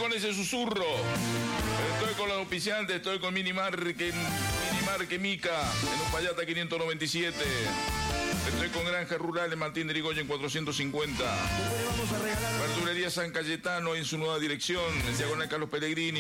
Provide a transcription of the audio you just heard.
con ese susurro. Estoy con los auspiciantes, estoy con Minimarque Mica, en Uspallata 597. Estoy con Granja Rural en Martín de Irigoyen 450. Verdulería San Cayetano en su nueva dirección, en diagonal Carlos Pellegrini.